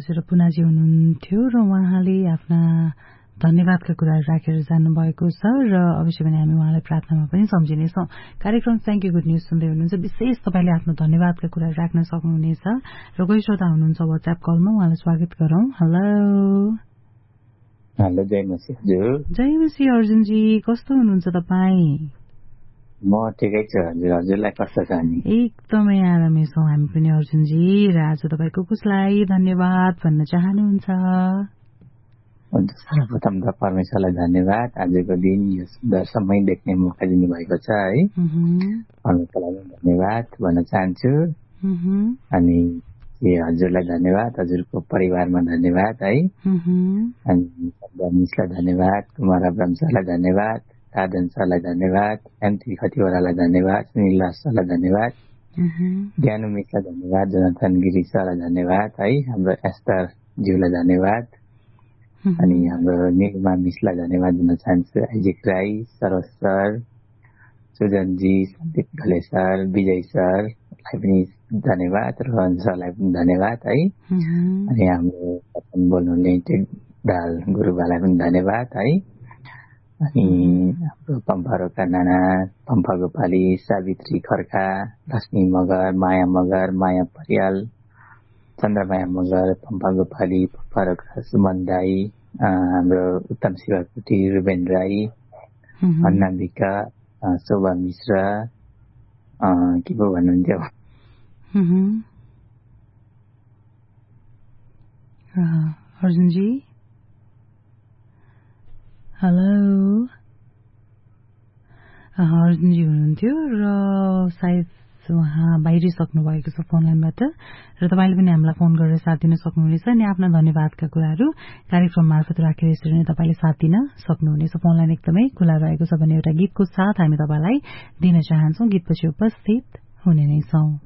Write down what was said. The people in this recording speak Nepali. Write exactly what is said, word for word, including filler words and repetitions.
हजुर पुनाजी हुनुहुन्थ्यो र उहाँले आफ्ना धन्यवादका कुराहरू राखेर जानुभएको छ र अवश्य पनि हामी उहाँलाई प्रार्थनामा पनि सम्झिनेछौँ। कार्यक्रम थ्याङ्क यू गुड न्युज सुन्दै हुनुहुन्छ। विशेष तपाईँले आफ्नो धन्यवादका कुराहरू राख्न सक्नुहुनेछ र कोही श्रोता हुनुहुन्छ वाट्सएप कलमा, उहाँलाई स्वागत गरौँ। हेलो हेलो जय मसी हजुर। जय मसी अर्जुनजी, कस्तो हुनुहुन्छ तपाईँ? म ठिकै छु हजुर, हजुरलाई कस्तो छ नि? एकदमै आरामै छौँ हामी पनि अर्जुनजी। र आज तपाईँको कसलाई धन्यवाद भन्न चाहनुहुन्छ? सर्वप्रथम त परमेश्वरलाई धन्यवाद, आजको दिन यो सुन्दर समय देख्ने मौका दिनुभएको छ है, परमेश्वरलाई धन्यवाद भन्न चाहन्छु। अनि हजुरलाई धन्यवाद, हजुरको परिवारमा धन्यवाद है, अनि मिसलाई धन्यवाद, कुमार अब्राम सरलाई धन्यवाद, साधन सरलाई धन्यवाद, एमटी खतिवरालाई धन्यवाद, सुनिल सरलाई धन्यवाद, ज्ञानु मिसलाई धन्यवाद, जोनाथन गिरी सरलाई धन्यवाद है, हाम्रो एस्टर ज्यूलाई धन्यवाद, अनि हाम्रो निगमा मिसलाई धन्यवाद दिन चाहन्छु। Isaac Rai, Saroj sir, सुजनजी, Sandeep Ghale sir, विजय सरलाई पनि धन्यवाद, रोहन सरलाई पनि धन्यवाद है, अनि हाम्रो बोल्नुहुने दाल गुरुबालाई पनि धन्यवाद है, अनि हाम्रो पम्फारोका नाना, पम्फा गोपाली, सावित्री खड्का, लक्ष्मी मगर, माया मगर, माया परियाल, चन्द्रमाया मगर, पम्फा गोपाली, पम्फारोका सुमन दाई, हाम्रो उत्तम शिवकुटी, रुबेन राई, अन्ना विका, शोभा मिश्रा, के पो भन्नुहुन्थ्यो अर्जुनजी? हेलो अर्जुनजी हुनुहुन्थ्यो र सायद उहाँ बाहिरिसक्नु भएको छ फोन लाइनबाट, र तपाईँले पनि हामीलाई फोन गरेर साथ दिन सक्नुहुनेछ। अनि आफ्ना धन्यवादका कुराहरू कार्यक्रम मार्फत राखेर यसरी नै तपाईँले साथ दिन सक्नुहुनेछ। फोन लाइन एकदमै खुला रहेको छ भने एउटा गीतको साथ हामी तपाईँलाई दिन चाहन्छौँ। गीतपछि उपस्थित हुने नै छौँ।